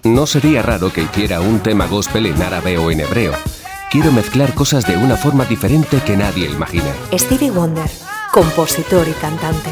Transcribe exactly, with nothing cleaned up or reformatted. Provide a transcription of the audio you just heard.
No sería raro que hiciera un tema gospel en árabe o en hebreo. Quiero mezclar cosas de una forma diferente que nadie imagine. Stevie Wonder, compositor y cantante.